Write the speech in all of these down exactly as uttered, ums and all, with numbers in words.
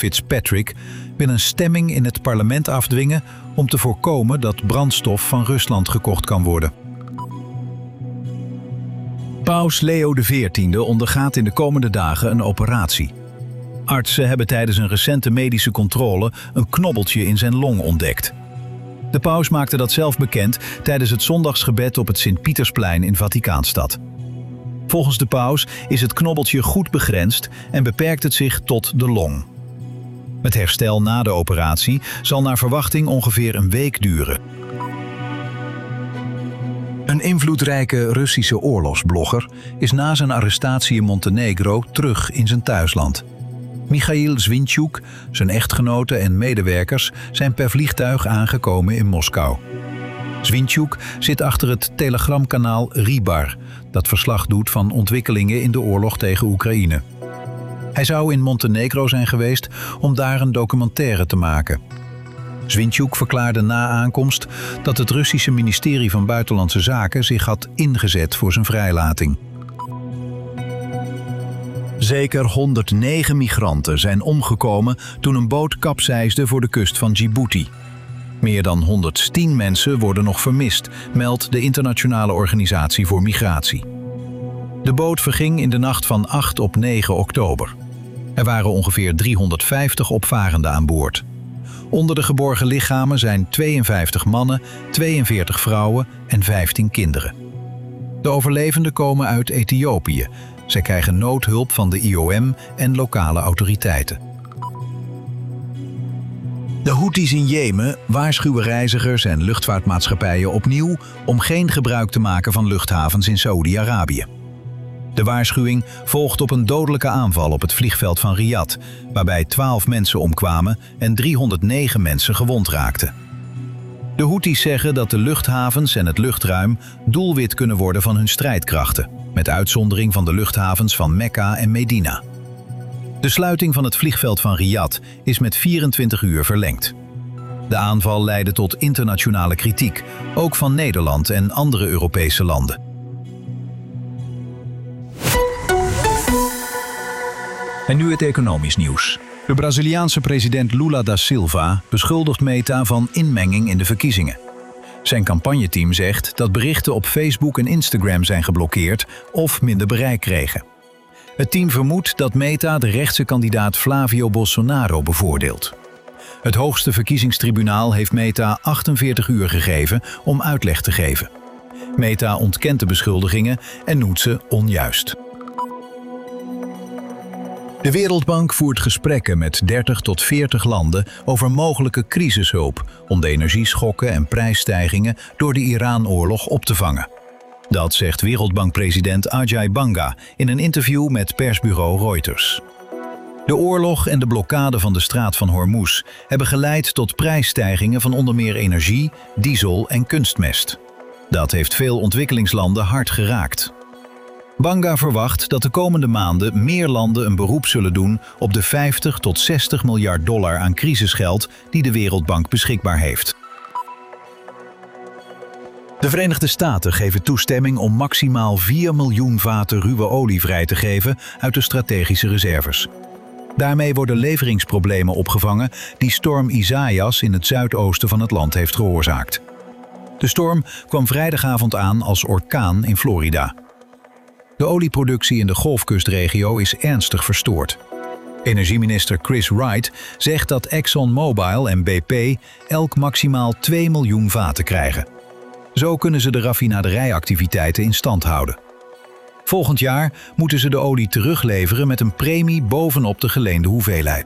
Fitzpatrick wil een stemming in het parlement afdwingen om te voorkomen dat brandstof van Rusland gekocht kan worden. Paus Leo de veertiende ondergaat in de komende dagen een operatie. Artsen hebben tijdens een recente medische controle een knobbeltje in zijn long ontdekt. De paus maakte dat zelf bekend tijdens het zondagsgebed op het Sint-Pietersplein in Vaticaanstad. Volgens de paus is het knobbeltje goed begrensd en beperkt het zich tot de long. Het herstel na de operatie zal naar verwachting ongeveer een week duren. Een invloedrijke Russische oorlogsblogger is na zijn arrestatie in Montenegro terug in zijn thuisland. Michail Zwintjuk, zijn echtgenote en medewerkers zijn per vliegtuig aangekomen in Moskou. Zwintjuk zit achter het telegramkanaal Ribar, dat verslag doet van ontwikkelingen in de oorlog tegen Oekraïne. Hij zou in Montenegro zijn geweest om daar een documentaire te maken. Zwintjuk verklaarde na aankomst dat het Russische ministerie van Buitenlandse Zaken zich had ingezet voor zijn vrijlating. Zeker honderdnegen migranten zijn omgekomen toen een boot kapseisde voor de kust van Djibouti. Meer dan honderdtien mensen worden nog vermist, meldt de Internationale Organisatie voor Migratie. De boot verging in de nacht van acht op negen oktober. Er waren ongeveer driehonderdvijftig opvarenden aan boord. Onder de geborgen lichamen zijn tweeënvijftig mannen, tweeënveertig vrouwen en vijftien kinderen. De overlevenden komen uit Ethiopië. Zij krijgen noodhulp van de I O M en lokale autoriteiten. De Houthis in Jemen waarschuwen reizigers en luchtvaartmaatschappijen opnieuw om geen gebruik te maken van luchthavens in Saoedi-Arabië. De waarschuwing volgt op een dodelijke aanval op het vliegveld van Riyadh, waarbij twaalf mensen omkwamen en driehonderdnegen mensen gewond raakten. De Houthis zeggen dat de luchthavens en het luchtruim doelwit kunnen worden van hun strijdkrachten, met uitzondering van de luchthavens van Mekka en Medina. De sluiting van het vliegveld van Riyadh is met vierentwintig uur verlengd. De aanval leidde tot internationale kritiek, ook van Nederland en andere Europese landen. En nu het economisch nieuws. De Braziliaanse president Lula da Silva beschuldigt Meta van inmenging in de verkiezingen. Zijn campagneteam zegt dat berichten op Facebook en Instagram zijn geblokkeerd of minder bereik kregen. Het team vermoedt dat Meta de rechtse kandidaat Flavio Bolsonaro bevoordeelt. Het hoogste verkiezingstribunaal heeft Meta achtenveertig uur gegeven om uitleg te geven. Meta ontkent de beschuldigingen en noemt ze onjuist. De Wereldbank voert gesprekken met dertig tot veertig landen over mogelijke crisishulp om de energieschokken en prijsstijgingen door de Iran-oorlog op te vangen. Dat zegt Wereldbankpresident Ajay Banga in een interview met persbureau Reuters. De oorlog en de blokkade van de straat van Hormuz hebben geleid tot prijsstijgingen van onder meer energie, diesel en kunstmest. Dat heeft veel ontwikkelingslanden hard geraakt. Banga verwacht dat de komende maanden meer landen een beroep zullen doen op de vijftig tot zestig miljard dollar aan crisisgeld die de Wereldbank beschikbaar heeft. De Verenigde Staten geven toestemming om maximaal vier miljoen vaten ruwe olie vrij te geven uit de strategische reserves. Daarmee worden leveringsproblemen opgevangen die storm Isaias in het zuidoosten van het land heeft veroorzaakt. De storm kwam vrijdagavond aan als orkaan in Florida. De olieproductie in de Golfkustregio is ernstig verstoord. Energieminister Chris Wright zegt dat ExxonMobil en B P elk maximaal twee miljoen vaten krijgen. Zo kunnen ze de raffinaderijactiviteiten in stand houden. Volgend jaar moeten ze de olie terugleveren met een premie bovenop de geleende hoeveelheid.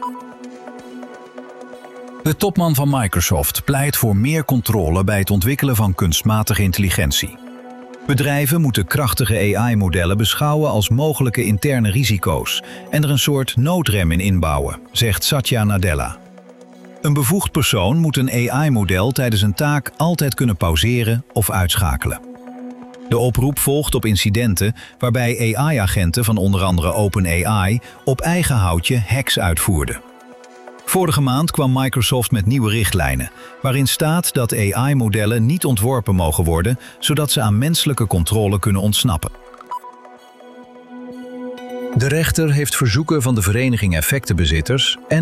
De topman van Microsoft pleit voor meer controle bij het ontwikkelen van kunstmatige intelligentie. Bedrijven moeten krachtige A I-modellen beschouwen als mogelijke interne risico's en er een soort noodrem in inbouwen, zegt Satya Nadella. Een bevoegd persoon moet een A I-model tijdens een taak altijd kunnen pauzeren of uitschakelen. De oproep volgt op incidenten waarbij A I-agenten van onder andere OpenAI op eigen houtje hacks uitvoerden. Vorige maand kwam Microsoft met nieuwe richtlijnen, waarin staat dat A I-modellen niet ontworpen mogen worden, zodat ze aan menselijke controle kunnen ontsnappen. De rechter heeft verzoeken van de vereniging effectenbezitters en